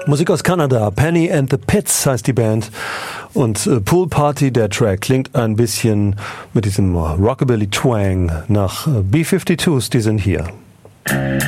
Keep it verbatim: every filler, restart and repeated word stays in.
Musik aus Kanada, Penny and the Pits heißt die Band und äh, Pool Party, der Track, klingt ein bisschen mit diesem Rockabilly-Twang nach äh, B fünfundfünfzig, die sind hier.